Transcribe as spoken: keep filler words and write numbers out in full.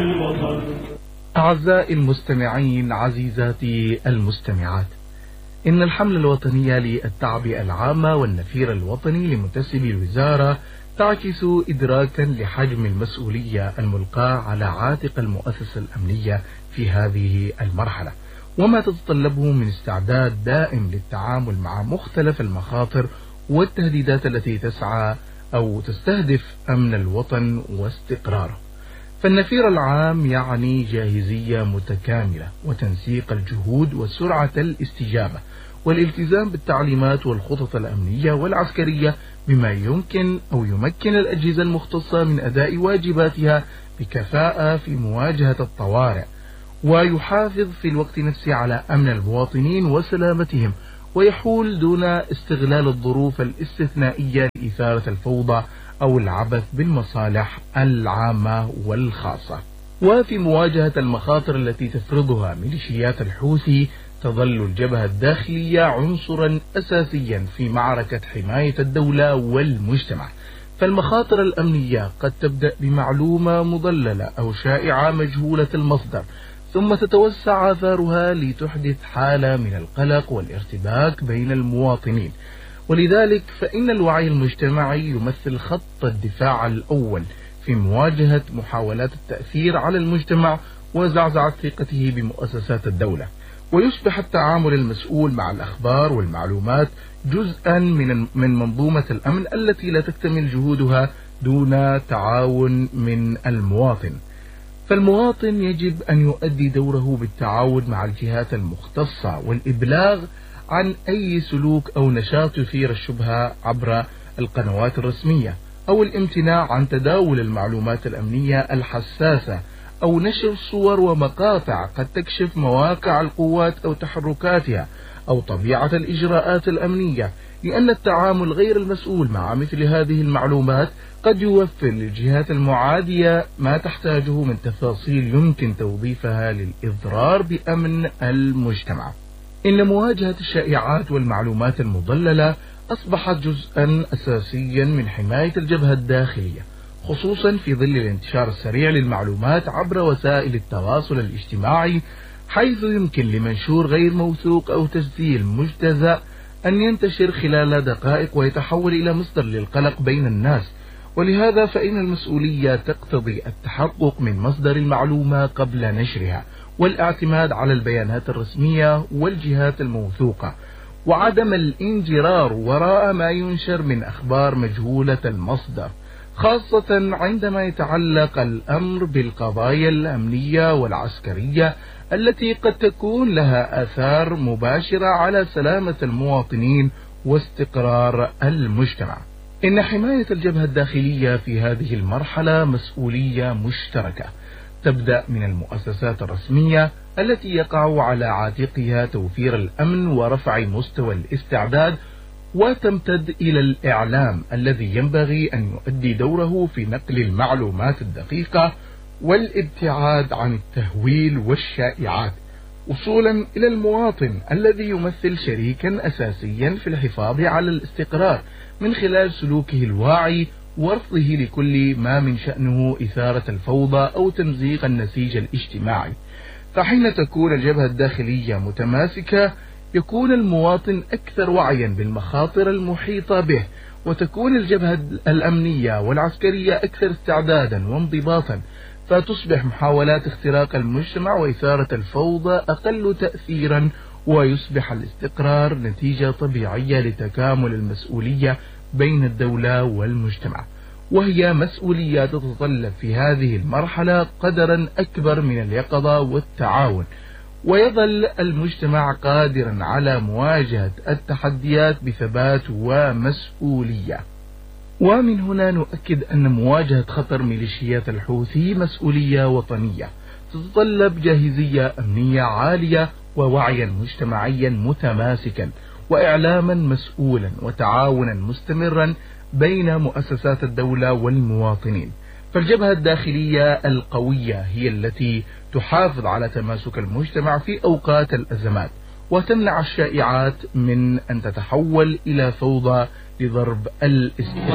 الوطن. أعزائي المستمعين، عزيزاتي المستمعات، إن الحملة الوطنية للتعبئة العامة والنفير الوطني لمنتسبي الوزارة تعكس إدراكا لحجم المسؤولية الملقاة على عاتق المؤسسة الأمنية في هذه المرحلة، وما تتطلبه من استعداد دائم للتعامل مع مختلف المخاطر والتهديدات التي تسعى أو تستهدف أمن الوطن واستقراره. فالنفير العام يعني جاهزية متكاملة وتنسيق الجهود وسرعة الاستجابة والالتزام بالتعليمات والخطط الأمنية والعسكرية بما يمكن أو يمكن الأجهزة المختصة من أداء واجباتها بكفاءة في مواجهة الطوارئ، ويحافظ في الوقت نفسه على أمن المواطنين وسلامتهم، ويحول دون استغلال الظروف الاستثنائية لإثارة الفوضى أو العبث بالمصالح العامة والخاصة. وفي مواجهة المخاطر التي تفرضها ميليشيات الحوثي تظل الجبهة الداخلية عنصرا أساسيا في معركة حماية الدولة والمجتمع. فالمخاطر الأمنية قد تبدأ بمعلومة مضللة أو شائعة مجهولة المصدر، ثم تتوسع آثارها لتحدث حالة من القلق والارتباك بين المواطنين. ولذلك فإن الوعي المجتمعي يمثل خط الدفاع الأول في مواجهة محاولات التأثير على المجتمع وزعزعة ثقته بمؤسسات الدولة، ويصبح التعامل المسؤول مع الأخبار والمعلومات جزءا من من منظومة الأمن التي لا تكتمل جهودها دون تعاون من المواطن. فالمواطن يجب أن يؤدي دوره بالتعاون مع الجهات المختصة والإبلاغ عن أي سلوك أو نشاط يثير الشبهة عبر القنوات الرسمية، أو الامتناع عن تداول المعلومات الأمنية الحساسة، أو نشر صور ومقاطع قد تكشف مواقع القوات أو تحركاتها أو طبيعة الإجراءات الأمنية، لأن التعامل غير المسؤول مع مثل هذه المعلومات قد يوفر للجهات المعادية ما تحتاجه من تفاصيل يمكن توظيفها للإضرار بأمن المجتمع. إن مواجهة الشائعات والمعلومات المضللة أصبحت جزءا أساسيا من حماية الجبهة الداخلية، خصوصا في ظل الانتشار السريع للمعلومات عبر وسائل التواصل الاجتماعي، حيث يمكن لمنشور غير موثوق أو تسجيل مجتزأ أن ينتشر خلال دقائق ويتحول إلى مصدر للقلق بين الناس. ولهذا فإن المسؤولية تقتضي التحقق من مصدر المعلومة قبل نشرها، والاعتماد على البيانات الرسمية والجهات الموثوقة، وعدم الانجرار وراء ما ينشر من أخبار مجهولة المصدر، خاصة عندما يتعلق الأمر بالقضايا الأمنية والعسكرية التي قد تكون لها آثار مباشرة على سلامة المواطنين واستقرار المجتمع. إن حماية الجبهة الداخلية في هذه المرحلة مسؤولية مشتركة تبدأ من المؤسسات الرسمية التي يقع على عاتقها توفير الأمن ورفع مستوى الاستعداد، وتمتد إلى الإعلام الذي ينبغي أن يؤدي دوره في نقل المعلومات الدقيقة والابتعاد عن التهويل والشائعات، وصولا إلى المواطن الذي يمثل شريكا أساسيا في الحفاظ على الاستقرار من خلال سلوكه الواعي ورفضه لكل ما من شأنه إثارة الفوضى أو تمزيق النسيج الاجتماعي. فحين تكون الجبهة الداخلية متماسكة يكون المواطن أكثر وعيا بالمخاطر المحيطة به، وتكون الجبهة الأمنية والعسكرية أكثر استعدادا وانضباطا، فتصبح محاولات اختراق المجتمع وإثارة الفوضى أقل تأثيرا، ويصبح الاستقرار نتيجة طبيعية لتكامل المسؤولية بين الدولة والمجتمع، وهي مسؤولية تتطلب في هذه المرحلة قدرا أكبر من اليقظة والتعاون، ويظل المجتمع قادرا على مواجهة التحديات بثبات ومسؤولية. ومن هنا نؤكد أن مواجهة خطر ميليشيات الحوثي مسؤولية وطنية تتطلب جاهزية أمنية عالية ووعيا مجتمعيا متماسكا وإعلاما مسؤولا وتعاونا مستمرا بين مؤسسات الدولة والمواطنين. فالجبهة الداخلية القوية هي التي تحافظ على تماسك المجتمع في أوقات الأزمات، وتمنع الشائعات من أن تتحول إلى فوضى لضرب الاستقرار.